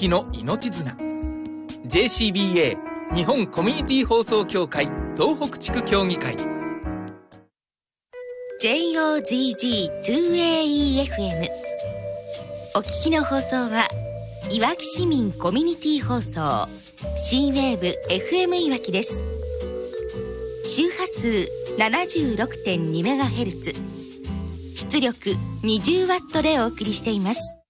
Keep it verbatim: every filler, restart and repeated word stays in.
きの命綱 ジェイシービーエー 日本コミュニティ放送協会東北地区協議会ジェイオージージーツーエーイーエフエム お聞きの放送はいわき市民コミュニティ放送 C ウェーブ エフエム いわきです。周波数 ななじゅうろくてんにメガヘルツ 出力 にじゅうワット でお送りしています。